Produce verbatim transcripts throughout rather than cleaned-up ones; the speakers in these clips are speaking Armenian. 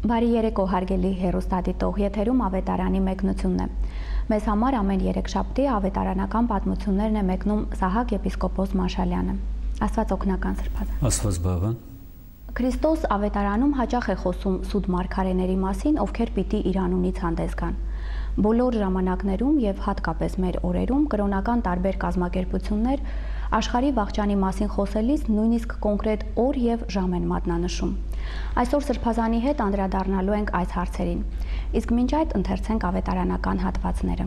Բարի երեկո հարգելի հեռուստադիտող, եթերում ավետարանի մեկնությունն է։ Մեզ համար ամեն երեքշաբթի ավետարանական պատմություններն է մեկնում Սահակ եպիսկոպոս Մաշալյանը։ Աստված օգնական Սրբազան։ Աստված բավան։ Քրիստոս ավետարանում հաճախ է խոսում սուտ մարգարեների մասին, ովքեր պիտի իր անունից հանդես գան։ Բոլոր ժամանակներում եւ հատկապես մեր օրերում կրոնական տարբեր կազմակերպություններ աշխարհի վաղճանի մասին խոսելիս նույնիսկ կոնկրետ օր եւ ժամ են մատնանշում։ Այսօր Սրբազանի հետ անդրադառնալու ենք այս հարցերին։ Իսկ մինչ այդ ընթերցենք ավետարանական հատվածները։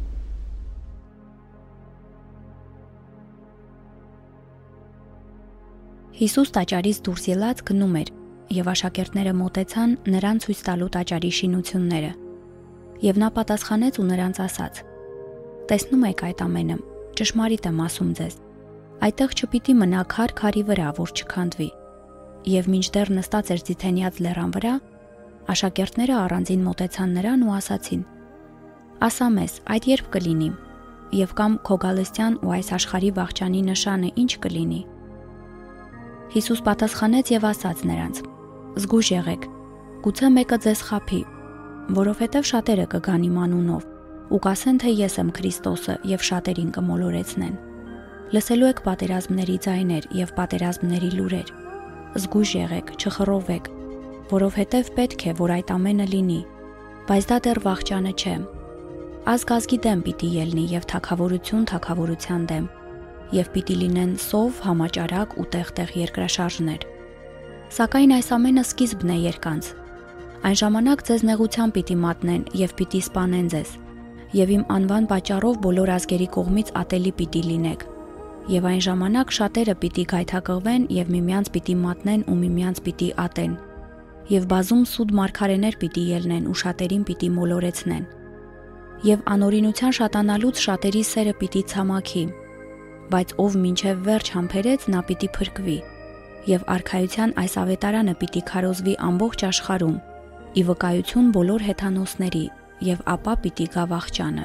Հիսուս տաճարից դուրս ելած գնում էր, եւ աշակերտները մոտեցան նրան ցույց տալու տաճարի շինությունները։ Եվ նա պատասխանեց ու նրանց ասաց. «Տեսնում եք այդ ամենը, ճշմարիտ եմ ասում ձեզ, այդտեղ չպիտի մնա քար քարի վրա, որ չքանդվի»։ Եվ մինչդեռ նստած էր Ձիթենյաց լեռան վրա, աշակերտները առանձին մոտեցան նրան ու ասացին. «Ասա մեզ, այդ երբ կլինի, եւ կամ քո գալստյան ու այս աշխարհի վաղճանի նշանը ինչ կլինի»։ Հիսուս պատասխանեց եւ ասաց նրանց. «Զգույշ եղեք, գուցե մեկը ձեզ խաբի, որովհետև շատերը կգան իմ անունով ու կասեն, թե ես եմ Քրիստոսը եւ շատերին կմոլորեցնեն։ Լսելու եք պատերազմների ձայներ եւ պատերազմների լուրեր։ Զգույշ եղեք, չխռովեք, որովհետև պետք է, որ այդ ամենը լինի, բայց դա դեռ վաղճանը չէ։ Ազգ ազգի դեմ պիտի ելնի եւ թագավորություն թագավորության դեմ, եւ պիտի լինեն սով, համաճարակ ու տեղ-տեղ երկրաշարժներ։ Սակայն այս ամենը սկիզբն է երկանց։ Այն ժամանակ ձեզ նեղության պիտի մատնեն եւ պիտի սպանեն ձեզ, եւ իմ անվան պատճառով բոլոր ազգերի կողմից ատելի պիտի լինեք։ Եվ այն ժամանակ շատերը պիտի գայթակղվեն եւ միմյանց պիտի մատնեն ու միմյանց պիտի ատեն։ Եվ բազում սուտ մարգարեներ պիտի ելնեն ու շատերին պիտի մոլորեցնեն։ Եվ անօրինության շատանալուց շատերի սերը պիտի ցամաքի, բայց ով մինչև վերջ համբերեց, նա պիտի փրկվի։ Եվ արքայության այս ավետարանը պիտի քարոզվի ամբողջ աշխարհում, ի վկայություն բոլոր հեթանոսների, եւ ապա պիտի գա վաղճանը։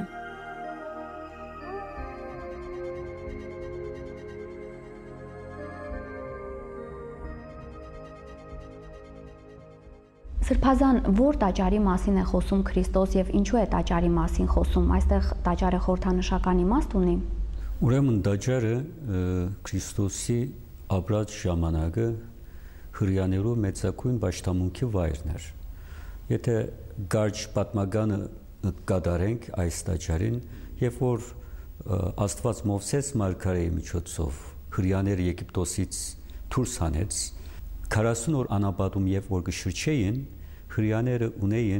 Սրբազան, որ տաճարի մասին է խոսում Քրիստոս եւ ինչու է տաճարի մասին խոսում։ Այստեղ տաճարը խորհրդանշական իմաստ ունի։ Ուրեմն տաճարը Քրիստոսի ապրած ժամանակը հրյաներու մեծակույն պաշտամունքի վայրն էր։ Եթե գարջ պատմականը կատարենք այս տաճարին, երբ որ Աստված Մովսես մարգարեի միջոցով հրյաները Եգիպտոսից դուրս հանեց, քառասուն օր անապատում երբ որ կշրջեին, հրյաները ունեին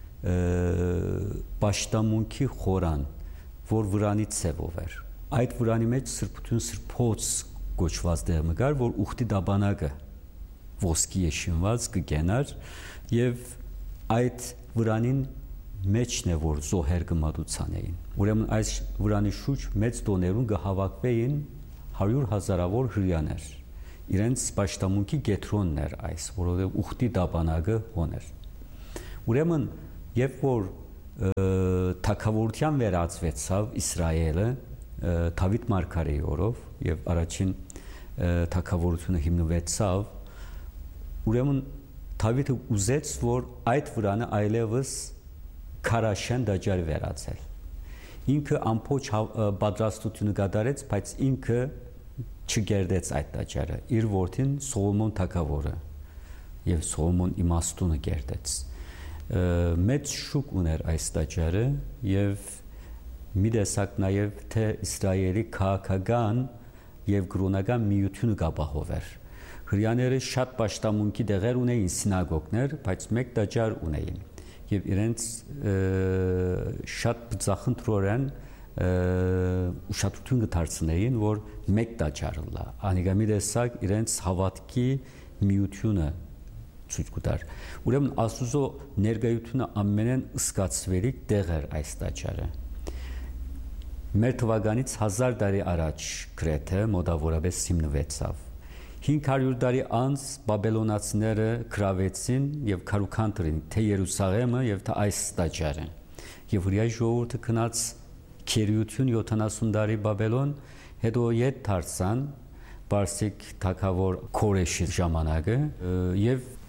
պաշտամունքի խորան, որ վրանի ցևով էր։ Այդ վրանի մեջ սրբություն սրբոց կոչված դեր մգար, որ ուխտի դաբանակը ոսկի է շինված կգենար եւ այդ վրանին մեջն է որ զոհեր կմատուցան էին։ Ուրեմն այս վրանի շուրջ մեծ տոներուն կհավաքվեին հարյուր հազարավոր հրյաներ։ Իրենց պաշտամունքի գետրոնն էր այս, որովհետեւ ուխտի դաբանակը հոներ։ Ուրեմն երբ որ թագավորության վերածվեցավ Իսրայելը Դավիթ մարգարեի օրով եւ առաջին թագավորությունը հիմնվեցավ, ուրեմն Դավիթը ուզեց, որ այդ վրանը այլևս քարաշեն տաճարի վերածել։ Ինքը ամբողջ պատրաստությունը կատարեց, բայց ինքը չգերդեց այդ տաճարը։ Իր որդին Սողոմոն թագավորը եւ Սողոմոն իմաստունը գերդեց։ Մեծ շուկ ուներ այս տաճարը եւ մի տեսակ նաեւ թե Իսրայելի քաղաքական եւ կրոնական միությունը կապահովեր։ Հրյաները շատ պաշտամունքի տեղեր ունեին սինագոգներ, բայց մեկ տաճար ունեին եւ իրենց շատ բծախնդրորեն ուշադրություն կդարձնեին, որ մեկ տաճարը լա։ Անիկա մի տեսակ իրենց հավատքի միությունը ցույց կտար։ Ուրեմն Աստուծո ներկայությունը ամենեն ըսկացվելիք տեղ էր այս տաճարը։ Մեր թվականից հազար տարի առաջ գրեթե մոտավորապես հիմնվեցավ։ հինգ հարյուր տարի անց բաբելոնացիները գրավեցին եւ քարուքանտրին թե Երուսաղեմը եւ թե այս տաճարը։ Եվ հրյա ժողովուրդը գնաց քերիություն յոթանասուն տարի Բաբելոն, հետո ետ դարձան Պարսիկ թագավոր Քորեշի ժամանակը եւ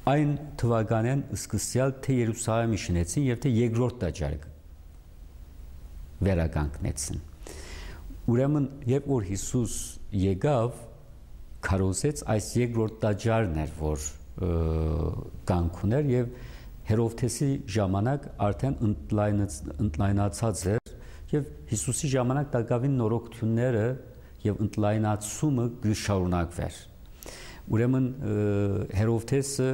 այն թվականեն սկսյալ թե Երուսաղեմի շնեցին եւ թե երկրորդ տաճարը վերականգնեցին։ Ուրեմն երբ որ Հիսուս եկավ, քարոզեց այս երկրորդ տաճարն էր, որ կանգ ուներ եւ Հերովթեսի ժամանակ արդեն ընդլայնացած էր եւ Հիսուսի ժամանակ տակավին նորոգությունները եւ ընդլայնացումը գշարունակվեր։ Ուրեմն Հերովթեսը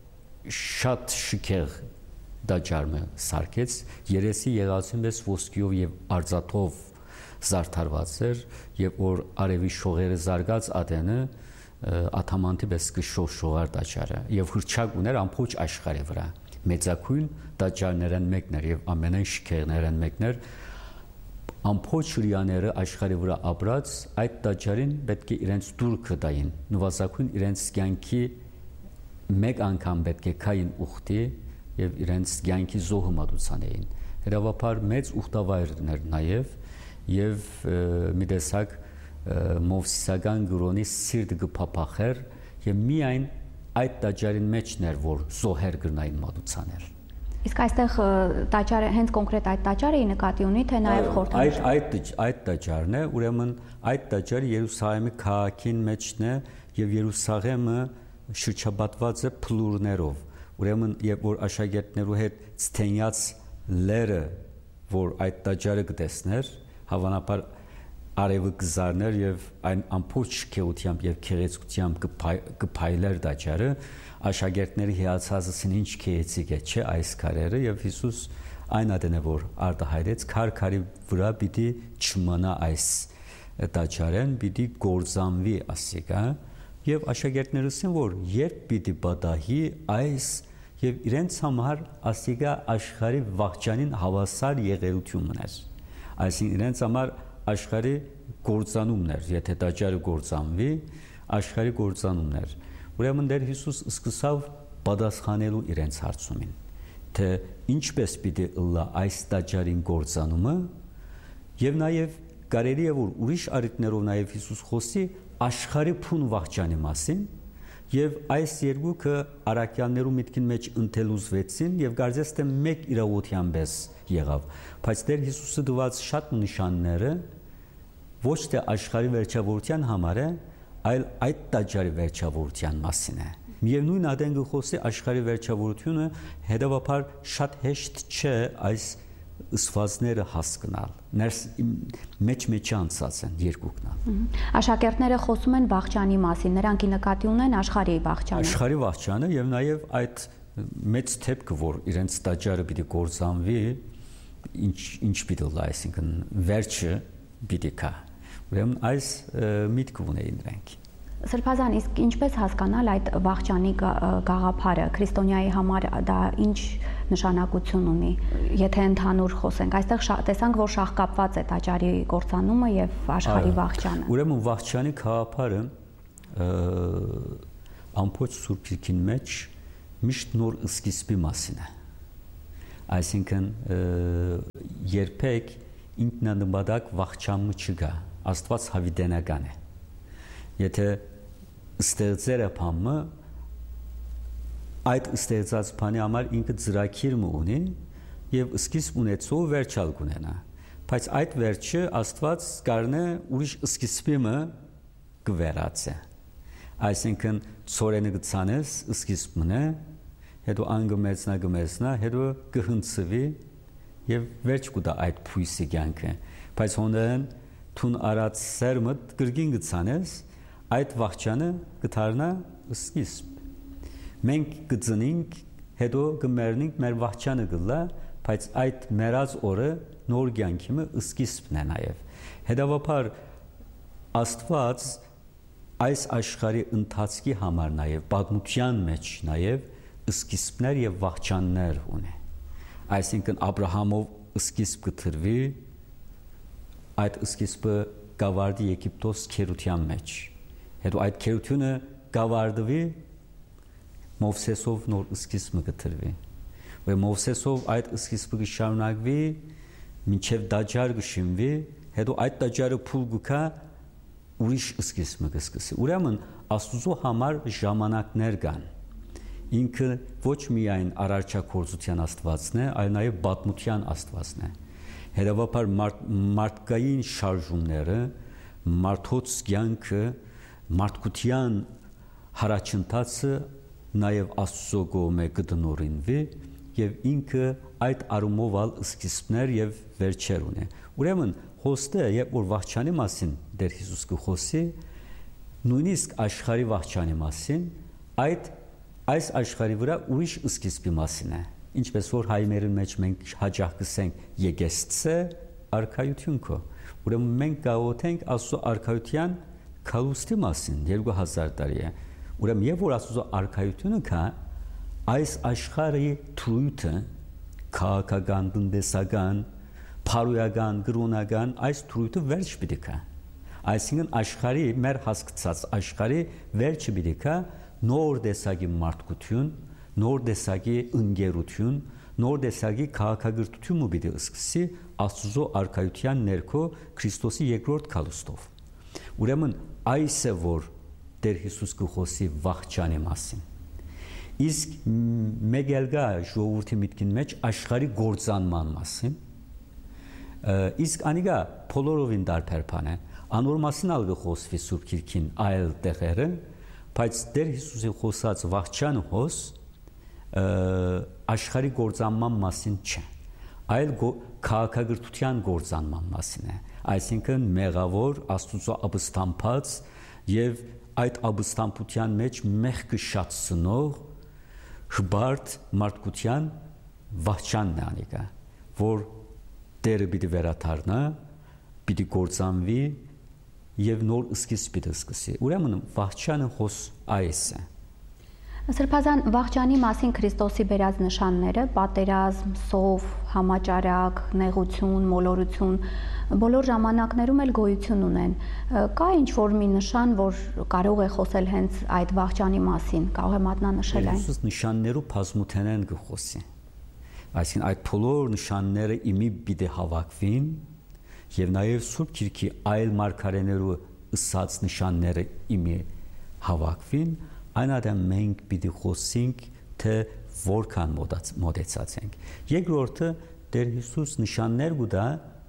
շատ շքեղ տաճարը սարքեց, երեսի եղածին պես ոսկիով եւ արծաթով զարդարված էր եւ որ արևի շողերը զարգած ադենը աթամանտի պես կշոշողար տաճարը եւ հրճակ ուներ ամբողջ աշխարհի վրա մեծակույն տաճարներն մեկն էր եւ ամենայն շքեղներն մեկն էր ամբողջ հрьяաները աշխարհի վրա ապրած այդ տաճարին պետք է իրենց դուր կտային նվազագույն իրենց կյանքի մեկ անգամ պետք է քային ուխտի եւ իրենց կյանքի զոհը մատուցան էին հրավապար մեծ ուխտավայրներ նաեւ եւ մի տեսակ մովսիսական գրոնի սիրտ գփափախեր եւ միայն այդ տաճարին մեջն էր որ զոհեր գրնային մատուցաներ իսկ այստեղ տաճարը հենց կոնկրետ այդ տաճարը նկատի ունի թե նաեւ խորհրդանիշ այդ այդ այդ տաճարն է ուրեմն այդ տաճարը Երուսաղեմի քաղաքին մեջն է եւ Երուսաղեմը շրջապատված է փլուրներով ուրեմն երբ որ աշակերտներու հետ ցտենյաց լերը որ այդ տաճարը կտեսներ հավանաբար արևը գզարներ եւ այն ամբողջ քեությամբ եւ քեղեցկությամբ կփայլեր տաճարը աշակերտների հիացածին ինչ քեեցիկ է չէ այս քարերը եւ Հիսուս այն ադենը որ արտահայտեց քար քարի վրա պիտի չմնա այս տաճարեն պիտի գործանվի ասիկա եւ աշակերտներուսին որ երբ պիտի պատահի այս եւ իրենց համար ասիկա աշխարհի վաղճանին հավասար եղերություն մնաց այսինքն իրենց համար աշխարհի գործանումն էր, եթե տաճարը գործանվի, աշխարհի գործանումն էր։ Ուրեմն դեր Հիսուս սկսավ պատասխանելու իրենց հարցումին, թե ինչպես պիտի ըլլա այս տաճարին գործանումը, եւ նաեւ կարելի է որ ուրիշ առիթներով նաեւ Հիսուս խոսի աշխարհի փուն վաղճանի մասին, եւ այս երկուքը արաքյաններու միտքին մեջ ընթելուզվեցին եւ կարծես թե մեկ իրավության պես եղավ, բայց դեր Հիսուսը դված շատ նշանները ոչ թե աշխարհի վերջավորության համար է, այլ այդ տաճարի վերջավորության մասին է։ Միևնույն ադեն գխոսի աշխարհի վերջավորությունը հետևաբար շատ հեշտ չէ այս ըսվածները հասկանալ։ Ներս մեջ մեջ անցած են երկուքն։ Աշակերտները խոսում են վաղճանի մասին, նրանք նկատի ունեն աշխարհի վաղճանը։ Աշխարհի վաղճանը եւ նաեւ այդ մեծ թեփքը, որ իրենց տաճարը պիտի գործանվի, ինչ ինչ պիտի լա, այսինքն վերջը պիտի կա։ Ուրեմն այս միտք ունեին նրանք։ Սրբազան, իսկ ինչպես հասկանալ այդ վաղճանի գաղափարը քրիստոնյայի համար դա ինչ նշանակություն ունի, եթե ընդհանուր խոսենք, այստեղ տեսանք, որ շահկապված է տաճարի կործանումը եւ աշխարհի վաղճանը։ Ուրեմն վաղճանի գաղափարը ամբողջ Սուրբ Գիրքին մեջ միշտ նոր սկիզբի մասին է։ Այսինքն երբեք ինքնանպատակ վաղճանը չկա, Աստված հավիտենական է։ Եթե ստեղծերը բամը այդ ստեղծած բանի համար ինքը ծրագիր ունի եւ սկիզբ ունեցող վերջալ կունենա բայց այդ վերջը Աստված կառնե ուրիշ սկիզբը կվերացե այսինքն ծորենը գցանես սկիզբն է հետո անգմեցնա գմեցնա հետո կհնցվի եւ վերջ կուտա այդ փույսի կյանքը բայց հոնդեն թուն արած սերմը գրգին գցանես այդ վաղճանը կդառնա սկիզբ մենք կծնենք հետո կմեռնենք մեր վաղճանը գլա բայց այդ մեռած օրը նոր կյանքի սկիզբն է նաև հետևաբար Աստված այս աշխարհի ընթացքի համար նաև պատմության մեջ նաև սկիզբներ եւ վաղճաններ ունի այսինքն Աբրահամով սկիզբ կտրվի այդ սկիզբը գավարդի Եգիպտոս քերության մեջ հետո այդ քերությունը գավարդվի Մովսեսով նոր սկիզբը կտրվի ու Մովսեսով այդ սկիզբը կշարունակվի մինչև տաճար կշինվի հետո այդ տաճարը փուլ գուքա ուրիշ սկիզբը կսկսի ուրեմն Աստուծո համար ժամանակներ կան ինքը ոչ միայն արարչակորձության Աստվածն է, այլ նաև պատմության Աստվածն է։ Հետևաբար մարդ, մարդկային շարժումները, մարդոց կյանքը, մարդկության հարաճընթացը նաև Աստծո կողմէ կդնորինվի եւ ինքը այդ առումով ալ սկիզբներ եւ վերջեր ունի։ Ուրեմն հոստը, երբ որ վախճանի մասին Տեր Հիսուս կխոսի, նույնիսկ աշխարհի վախճանի մասին, այդ այս աշխարհի վրա ուրիշ սկիզբի մասին է։ Ինչպես որ հայմերի մեջ մենք հաճախ կսենք եկեսցե արքայություն քո։ Ուրեմն մենք գաղութենք Աստծո արքայության քալուստի մասին երկու հազար տարի է։ Ուրեմն երբ որ Աստծո արքայությունը կա, այս աշխարհի թույլը քաղաքական, տնտեսական, փարոյական, գրոնական այս թույլը վերջ պիտի կա։ Այսինքն աշխարհի մեր հասկացած աշխարհի վերջը պիտի կա նոր տեսակի մարդկություն, նոր տեսակի ընկերություն, նոր տեսակի քաղաքակրթություն պիտի սկսի Աստծո արքայության ներքո Քրիստոսի երկրորդ քալուստով։ Ուրեմն այս է որ Տեր Հիսուս կխոսի վախճանի մասին։ Իսկ մեգելգա ժողովրդի միտքին մեջ աշխարհի գործանման մասին, իսկ անիգա բոլորովին դարբեր բան է։ Անոր մասին ալ կխոսվի Սուրբ Գիրքին այլ տեղերը, բայց Տեր Հիսուսի խոսած վախճանը հոս աշխարհի գործանման մասին չէ, այլ քաղաքակրթության գործանման մասին է։ Այսինքն մեղավոր Աստծո ապստամբած եւ այդ ապստամբության մեջ մեղքը շատցնող հբարտ մարդկության վախճանն է անիկա, որ Տերը պիտի վերադառնա, պիտի գործանվի եւ նոր սկիզբ պիտի սկսի։ Ուրեմն վախճանը հոս այս է։ Սրբազան վախճանի մասին Քրիստոսի բերած նշանները՝ պատերազմ, սով, համաճարակ, նեղություն, մոլորություն, բոլոր ժամանակներում էլ գոյություն ունեն։ Կա ինչ-որ մի նշան, որ կարող է խոսել հենց այդ վախճանի մասին, կարող է մատնանշել այն։ Հիսուս նշաններու բազմութենեն կխոսի։ Այսինքն այդ բոլոր նշանները իմի պիտի հավաքվին եւ նաեւ Սուրբ Գիրքի այլ մարգարեներու ըսած նշանները իմի հավաքվին, այնադեմ մենք պիտի խոսենք թե որքան մոտեցած ենք։ Երկրորդը Տեր Հիսուս նշաններ կուտա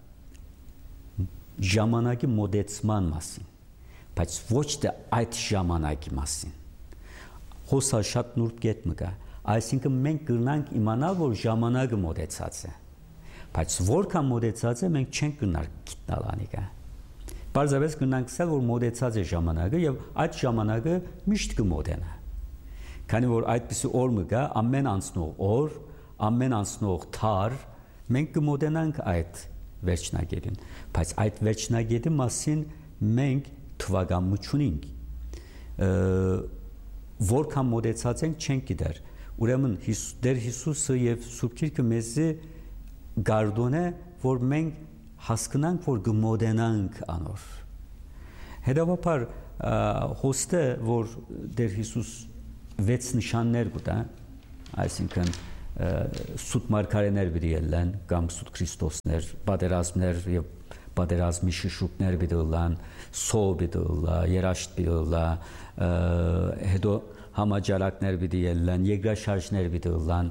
ժամանակի մոտեցման մասին, բայց ոչ թե այդ ժամանակի մասին։ Խոսա շատ նուրբ կետ մը կա, այսինքն մենք կրնանք իմանալ, որ ժամանակը մոտեցած է, բայց որքան մոտեցած է մենք չենք կրնար գիտնալ անիկա։ Պարզապես կրնանք ասել, որ մոտեցած է ժամանակը եւ այդ ժամանակը միշտ կմոտենա։ Քանի որ այդպիսի օր մը կա, ամեն անցնող օր, ամեն անցնող թար մենք կմոտենանք այդ վերջնագետին, բայց այդ վերջնագետի մասին մենք թվականը չունենք։ Որքան մոտեցած ենք չենք գիտեր։ Ուրեմն Տեր Հիսուսը եւ Սուրբ Գիրքը մեզի գարդոն է, որ մենք հասկանանք, որ գմոդենանք անոր։ Հետևաբար հոստը, որ Տեր Հիսուս վեց նշաններ կուտա, այսինքն սուտ մարգարեներ պիտի ելեն, կամ սուտ Քրիստոսներ, պատերազմներ եւ պատերազմի շշուկներ պիտի ելան, սով պիտի ելա, երաշտ պիտի ելա, հետո համաճարակներ պիտի ելան, երկրաշարժներ պիտի ելան։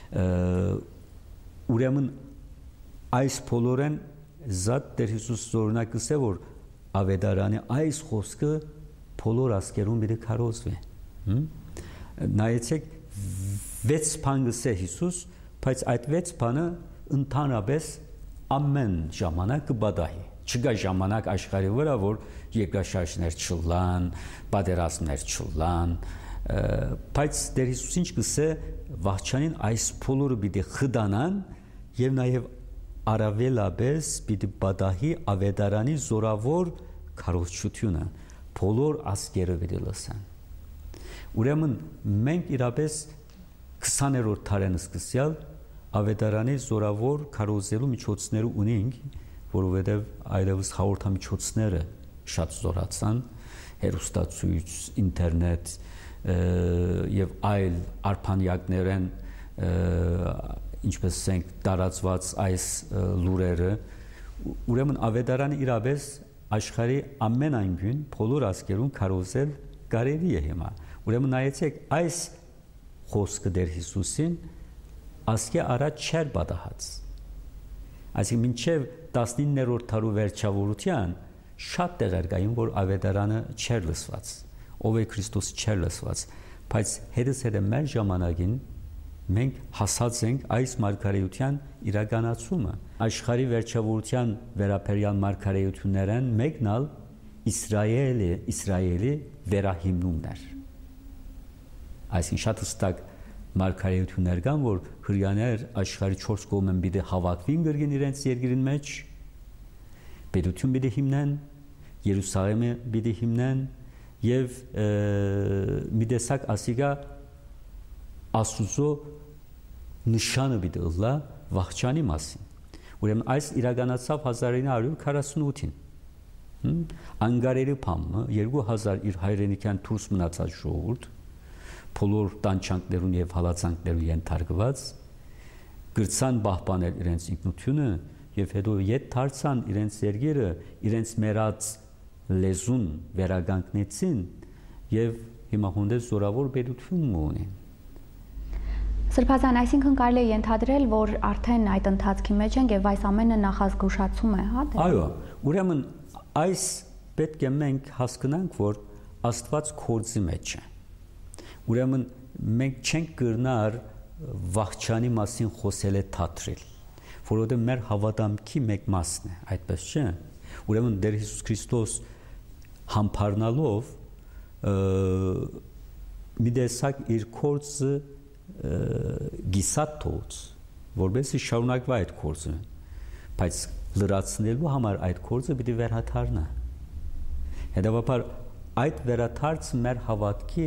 Ուրեմն այս բոլորեն զատ Տեր Հիսուս օրինակս է, որ ավետարանի այս խոսքը բոլոր ասկերուն պիտի քարոզվի։ Նայեցեք վեց բան գսե Հիսուս, բայց այդ վեց բանը ընդհանրապես ամեն ժամանակ կբադահի։ Չկա ժամանակ աշխարհի վրա, որ երկրաշարժներ չլան, պատերազմներ չլան, բայց Տեր Հիսուս ինչ գսե վախճանին այս բոլորը պիտի խդանան եւ նաեւ առավելապես պիտի բադահի ավետարանի զորավոր քարոզչությունը, բոլոր ասկերը պիտի լսան։ Ուրեմն մենք իրապես քսաներորդ դարեն սկսյալ ավետարանի զորավոր քարոզելու միջոցները ունենք, որովհետև այլևս հաղորդամիջոցները շատ զորացան, հեռուստացույց, ինտերնետ եւ այլ արփանյակներեն, ինչպես ասենք, տարածված այս լուրերը, ուրեմն ավետարանը իրապես աշխարհի ամեն անկյուն բոլոր ազգերուն քարոզել կարելի է հիմա։ Ուրեմն նայեցեք այս խոսքը դեր Հիսուսին ասկե առաջ չեր բադահած։ Այսինքն մինչև տասնիններորդ դարու վերջավորության շատ տեղեր կային, որ ավետարանը չէր լսված, ով է Քրիստոս չէր լսված, բայց հետս հետը մեր ժամանակին մենք հասած ենք այս մարգարեության իրականացումը։ Աշխարհի վերջավորության վերաբերյալ մարգարեություններն մեկն ալ Իսրայելի, Իսրայելի վերահիմնումներ։ Այսինքն շատ հստակ մարգարեություններ կան, որ հրյաներ աշխարհի չորս կողմեն պիտի հավաքվին գրգին իրենց երկրին մեջ, պետություն պիտի հիմնեն, Երուսաղեմը պիտի հիմնեն եւ մի տեսակ ասիգա Աստուծո նշանը պիտի ըլլա վախճանի մասին։ Ուրեմն այս իրականացավ հազար ինը հարյուր քառասունութին։ Անգարերի փամը երկու հազար իր հայրենիքյան դուրս մնացած ժողովուրդ բոլոր տանջանքներուն եւ հալածանքներուն ենթարկված գրցան պահպանել իրենց ինքնությունը եւ հետո ետ դարձան իրենց երկերը իրենց մերած լեզուն վերագանքնեցին եւ հիմա հոնդես զորավոր պետություն ունեն։ Սրբազան, այսինքն կարելի է ենթադրել, որ արդեն այդ ընթացքի մեջ ենք եւ այս ամենը նախազգուշացում է, հա՞։ Այո, ուրեմն այս պետք է մենք հասկանանք, որ Աստված կորձի մեջ է։ Ուրեմն մենք չենք կրնար վախճանի մասին խոսել է թատրել, որովհետեւ մեր հավատամքի մեկ մասն է, այդպես չէ։ Ուրեմն Տեր Հիսուս Քրիստոս համբարնալով մի տեսակ իր կորձը գիսատ թողեց, որովհետեւ շարունակվա այդ կորձը, բայց լրացնելու համար այդ կորձը պիտի վերհաթարնա։ Հետևաբար այդ վերաթարցը մեր հավատքի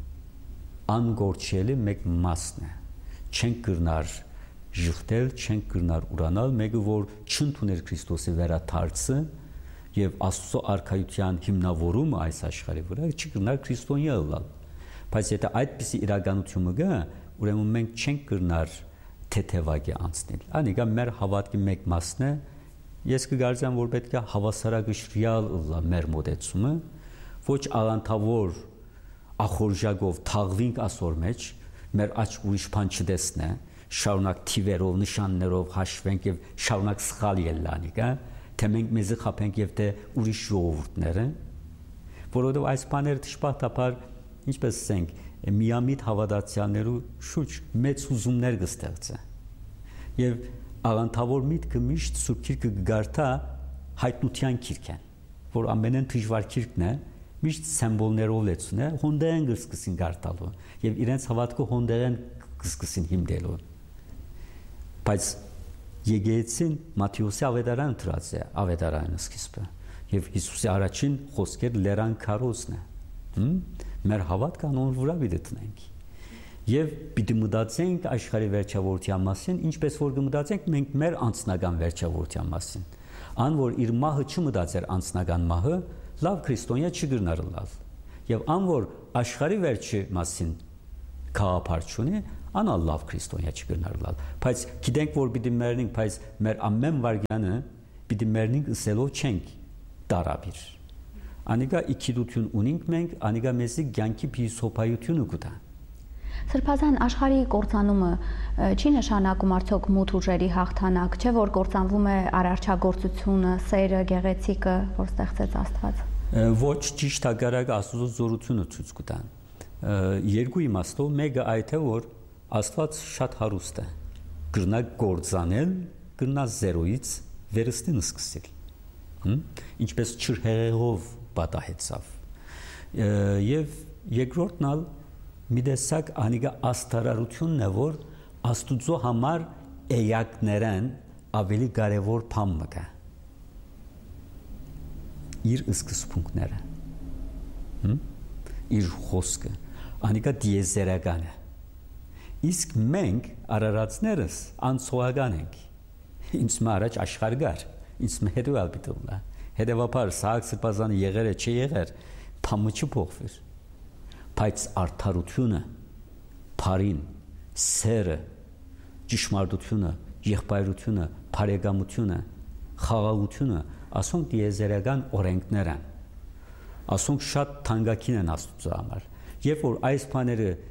անգործելի մեկ մասն է։ Չենք կրնար ժխտել, չենք կրնար ուրանալ, մեկը որ չընդուներ Քրիստոսի վերաթարցը եւ Աստծո արքայության հիմնավորումը այս աշխարհի վրա, չկրնար քրիստոնյա ըլլալ։ Բայց եթե այդպիսի իրականությունը գա, ուրեմն մենք չենք կրնար թեթևակի անցնել։ Անիկա մեր հավատքի մեկ մասն է։ Ես կգարձեմ, որ պետք է հավասարակշռյալ ըլլա մեր մոտեցումը, ոչ աղանթավոր ախորժակով թաղվինք ասոր մեջ, մեր աչ ուրիշ բան չտեսնե, շարունակ թիվերով, նշաններով հաշվենք եւ շարունակ սխալ ելլանիկա, թե մենք մեզի խափենք եւ թե ուրիշ ժողովուրդները, որովհետեւ այս բաները դժբախտաբար, ինչպես ասենք, միամիտ հավատացյալներու շուտ մեծ հուզումներ կստեղծե։ Եվ աղանթավոր միտքը միշտ Սուրբ Գիրքը կգարտա հայտնության գիրքեն, որ ամենեն դժվար գիրքն է, միշտ սիմվոլներով լեցուն է, հոնդերեն կսկսին գարտալու եւ իրենց հավատքը հոնդերեն կսկսին հիմնելու։ Բայց եկեղեցին Մատթեոսի ավետարանը դրած է, ավետարանը սկիզբը, եւ Հիսուսի առաջին խոսքեր լերան քարոզն է։ Մեր հավատքը անոնց վրա պիտի տնենք։ Եվ պիտի մտածենք աշխարհի վերջավորության մասին, ինչպես որ կմտածենք մենք մեր անձնական վերջավորության մասին։ Ան որ իր մահը չմտածեր անձնական մահը, լավ քրիստոնյա չգրնար լալ։ Եվ ան որ աշխարհի վերջի մասին քաղաքապար չունի, ան լավ քրիստոնյա չգրնար լալ։ Բայց գիտենք որ պիտի մեռնենք, բայց մեր ամեն վարքյանը պիտի մեռնենք ըսելով չենք տարաբիր։ Անիկա իքիդություն ունենք մենք, անիկա մեզի կյանքի փիլիսոփայությունը կտա։ Սրբազան, աշխարհի կործանումը չի նշանակում արդյոք մութ ուժերի հաղթանակ, չէ՞ որ կործանվում է արարչագործությունը, սերը, գեղեցիկը, որ ստեղծեց Աստված։ Ոչ, ճիշտ հակառակը Աստծո զորությունը ցույց կտա։ Երկու իմաստով, մեկը այդ է, որ Աստված շատ հարուստ է։ Կրնա կործանել, կրնա զերոյից վերստին սկսել։ Ինչպես չրհեղեղով պատահեցավ։ Եվ երկրորդն ալ մի տեսակ անիկա աստարարությունն է, որ Աստուծո համար էակներեն ավելի կարևոր բան մը կա։ Իր սկզբունքները, իր խոսքը, անիկա դիեզերական է։ Իսկ մենք արարածներս անցողական ենք։ Ինձ մը առաջ աշխարհ գար, ինձ մը հետո ալ պիտուլա։ Հետևաբար Սահակ Սրբազանը եղեր է, չի եղեր, փամը չփոխվեր։ Բայց արդարությունը, բարին, սերը, ճշմարտությունը, եղբայրությունը, բարեկամությունը, խաղաղությունը, ասոնք դիեզերական օրենքներ են։ Ասոնք շատ թանկագին են Աստծո համար։ Երբ որ այս բաները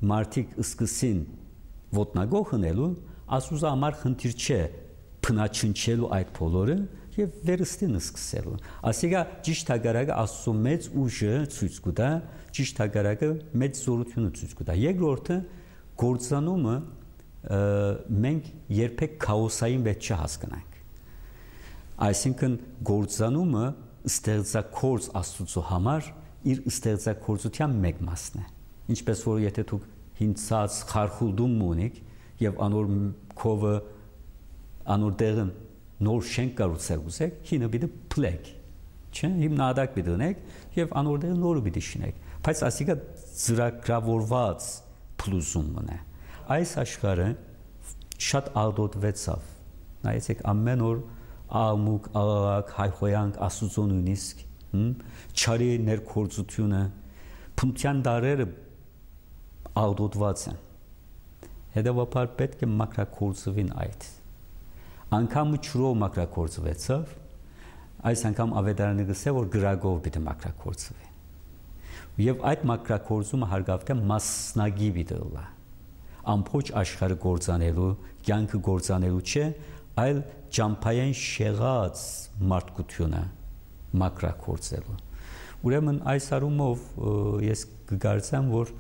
մարդիկ սկսին ոտնագող հնելու, Աստուծո համար խնդիր չէ փնաչնչելու այդ բոլորը եւ վերստին սկսելու։ Ասիկա ճիշտ հագարակը Աստծո մեծ ուժը ցույց կտա, ճիշտ հագարակը մեծ զորությունը ցույց կտա։ Երկրորդը գործանումը մենք երբեք քաոսային մեջ չհասկանանք։ Այսինքն գործանումը ստեղծագործ Աստծո համար իր ստեղծագործության մեկ մասն է։ Ինչպես որ եթե դուք հինցած խարխուլդում ունեք եւ անոր քովը անոր դեղը նոր շենք կառուցել ուզեք, հինը պիտի փլեք, չէ՞, հիմնադակ պիտի դնեք եւ անոր դեղը նորը պիտի շինեք։ Բայց ասիկա ծրագրավորված փլուզումն է։ Այս աշխարհը շատ աղդոտվեցավ։ Նայեցեք ամեն օր աղմուկ, աղաղակ, հայհոյանք, Աստծո նույնիսկ, չարի ներքործությունը, փնության դարերը աղդոտված են։ Հետևաբար պետք է մակրակորձվին այդ։ Անկամ ճրով մակրակորձվեցավ, այս անգամ ավետարանը գսե որ գրագով պիտի մակրակորձվի։ Եվ այդ մակրակորձումը հարգավտ է մասնագի պիտի լա։ Ամբողջ աշխարհը գործանելու, կյանքը գործանելու չէ, այլ ճամփային շեղած մարդկությունը մակրակորձելու։ Ուրեմն այս առումով ես կգործեմ, որ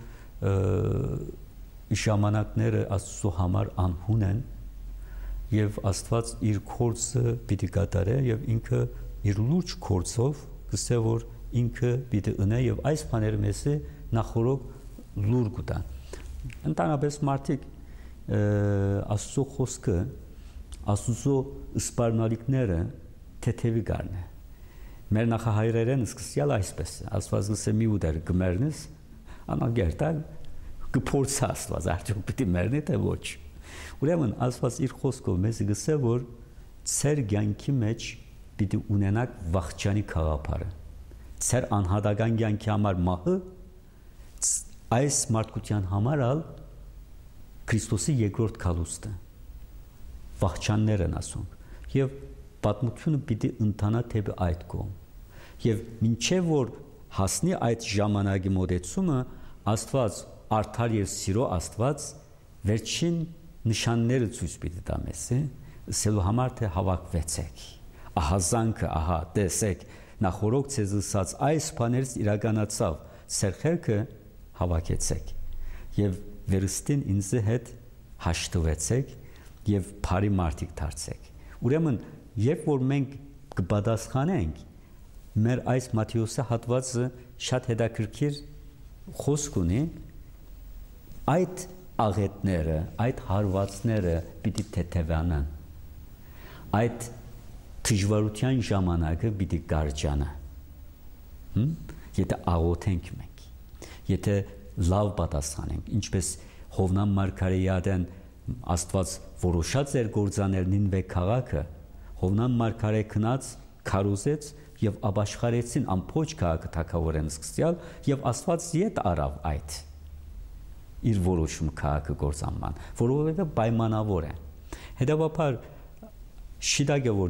ժամանակները Աստծո համար անհուն են եւ Աստված իր կորձը պիտի կատարե եւ ինքը իր լուրջ կորձով գսե որ ինքը պիտի ունե եւ այս բաները մեզի նախորոք լուր կտա։ Ընդհանրապես մարդիկ Աստծո խոսքը Աստծո սպառնալիքները թեթևի գարն է։ Մեր նախահայրերեն սկսյալ այսպես է։ Աստված գսե մի ուդեր գմերնես, անագերտա կփորձ Աստված արդյոք պիտի մեռնի թե ոչ։ Ուրեմն Աստված իր խոսքով մեզ գսե որ ծեր ցանկի մեջ պիտի ունենաք վախճանի խաղապարը։ Ծեր անհատական ցանկի համար մահը այս մարդկության համար ալ Քրիստոսի երկրորդ քալուստը վախճաններ են ասում եւ պատմությունը պիտի ընթանա թեպի այդ կողմ եւ մինչեւ որ հասնի այդ ժամանակի մոտեցումը Աստված արդար եւ սիրո Աստված վերջին նշանները ցույց պիտի տա մեզ ասելու համար թե հավաքվեցեք ահա զանքը ահա տեսեք նախորոք ցեզ ասած այս բաներից իրականացավ սերխերքը հավաքեցեք եւ վերստին ինձ հետ հաշտվեցեք եւ բարի մարդիկ դարձեք ուրեմն երբ որ մենք կպատասխանենք մեր այս Մատթեոսի հատվածը շատ հետաքրքիր խոսք ունի այդ աղետները այդ հարվածները պիտի թեթևանան այդ դժվարության ժամանակը պիտի կարճանա եթե աղոթենք մենք եթե լավ պատասխանենք ինչպես Հովնան Մարգարեյադեն Աստված որոշած էր գործանել Նինվե քաղաքը Հովնան Մարգարե քնած քարոզեց եւ ապաշխարեցին ամբողջ քաղաքը թակավորեն սկսյալ եւ Աստված իդ արավ այդ իր որոշում քաղաքը գործանման որովհետեւ պայմանավոր է հետեւաբար շիդագը որ